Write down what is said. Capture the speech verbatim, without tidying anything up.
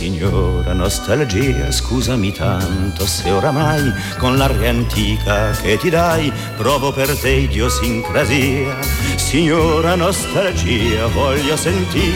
signora nostalgia, scusami tanto se oramai con l'aria antica che ti dai provo per te idiosincrasia. Signora nostalgia, voglio sentire